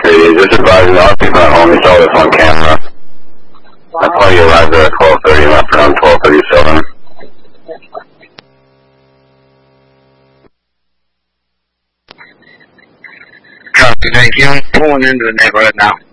Just advising all people at home, you saw this on camera. That's why you arrived there at 12:30 and left around 12:37. Copy, thank you. I'm pulling into the neighborhood now.